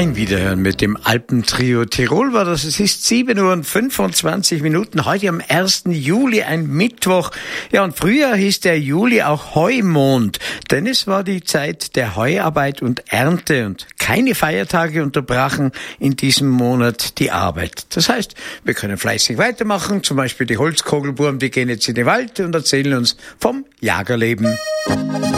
Ein Wiederhören mit dem Alpentrio Tirol war das. Es ist 7:25 Uhr, heute am 1. Juli, ein Mittwoch. Ja, und früher hieß der Juli auch Heumond, denn es war die Zeit der Heuarbeit und Ernte und keine Feiertage unterbrachen in diesem Monat die Arbeit. Das heißt, wir können fleißig weitermachen, zum Beispiel die Holzkogelbuben, die gehen jetzt in den Wald und erzählen uns vom Jagerleben.